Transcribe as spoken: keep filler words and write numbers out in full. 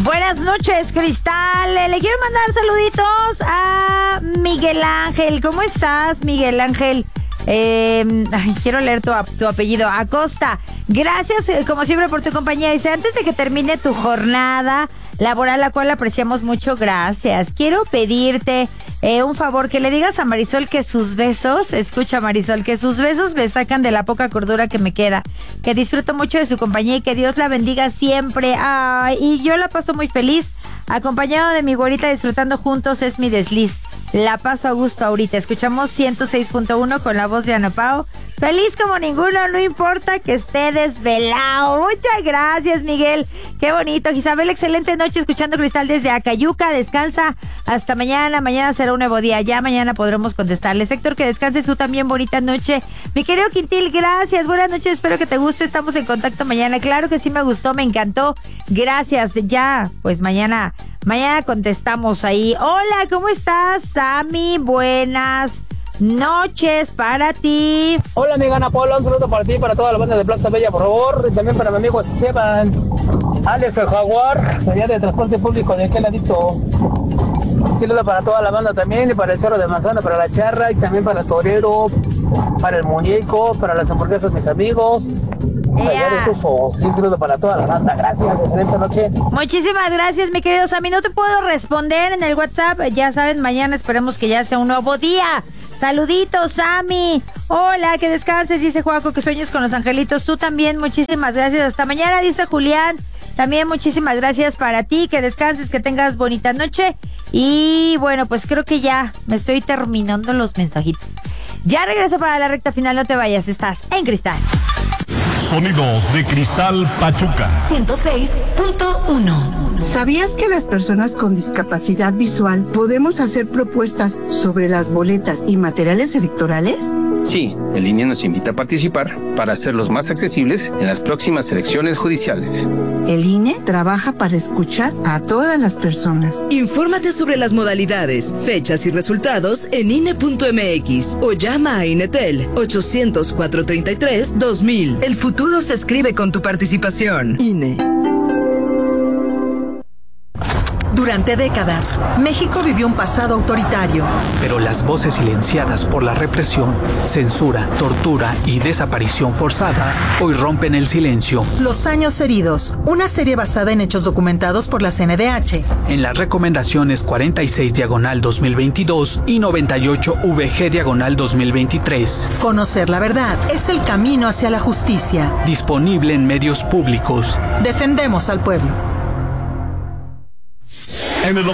Buenas noches, Cristal. Le quiero mandar saluditos a Miguel Ángel. ¿Cómo estás, Miguel Ángel? Eh, ay, quiero leer tu, tu apellido. Acosta. Gracias, eh, como siempre, por tu compañía. Dice, antes de que termine tu jornada laboral, la cual apreciamos mucho, gracias. Quiero pedirte eh, un favor, que le digas a Marisol que sus besos, escucha Marisol, que sus besos me sacan de la poca cordura que me queda, que disfruto mucho de su compañía y que Dios la bendiga siempre. Ay, y yo la paso muy feliz, acompañado de mi güerita, disfrutando juntos es mi desliz. La paso a gusto ahorita. Escuchamos ciento seis punto uno con la voz de Ana Pao. Feliz como ninguno, no importa que esté desvelado. Muchas gracias, Miguel. Qué bonito. Isabel, excelente noche escuchando Cristal desde Acayuca. Descansa hasta mañana. Mañana será un nuevo día. Ya mañana podremos contestarles. Héctor, que descanses tú también. Bonita noche. Mi querido Quintil, gracias. Buenas noches. Espero que te guste. Estamos en contacto mañana. Claro que sí me gustó, me encantó. Gracias. Ya, pues mañana, mañana contestamos ahí. Hola, ¿cómo estás, Sammy? Buenas noches para ti. Hola, amiga Ana Paula, un saludo para ti y para toda la banda de Plaza Bella, por favor. Y también para mi amigo Esteban, Alex el Jaguar, allá de transporte público de aquel ladito. Un saludo para toda la banda también, y para el Chorro de Manzana, para la Charra, y también para el Torero, para el Muñeco, para las hamburguesas, mis amigos. Allá de Tuzo. Sí, un saludo para toda la banda. Gracias, excelente noche. Muchísimas gracias, mi querido Sammy. No te puedo responder en el WhatsApp. Ya saben, mañana esperemos que ya sea un nuevo día. Saluditos, Sammy. Hola, que descanses, dice Juaco, que sueñes con los angelitos. Tú también, muchísimas gracias. Hasta mañana, dice Julián. También muchísimas gracias para ti, que descanses, que tengas bonita noche. Y bueno, pues creo que ya me estoy terminando los mensajitos. Ya regreso para la recta final, no te vayas, estás en Cristal. Sonidos de Cristal Pachuca ciento seis punto uno. ¿Sabías que las personas con discapacidad visual podemos hacer propuestas sobre las boletas y materiales electorales? Sí, el I N E nos invita a participar para hacerlos más accesibles en las próximas elecciones judiciales. El I N E trabaja para escuchar a todas las personas. Infórmate sobre las modalidades, fechas y resultados en I N E punto M X o llama a INETEL ochocientos, cuatrocientos treinta y tres, dos mil. El futuro se escribe con tu participación. I N E. Durante décadas, México vivió un pasado autoritario. Pero las voces silenciadas por la represión, censura, tortura y desaparición forzada hoy rompen el silencio. Los años heridos, una serie basada en hechos documentados por la C N D H. En las recomendaciones cuarenta y seis diagonal dos mil veintidós y noventa y ocho V G diagonal dos mil veintitrés. Conocer la verdad es el camino hacia la justicia. Disponible en medios públicos. Defendemos al pueblo. En el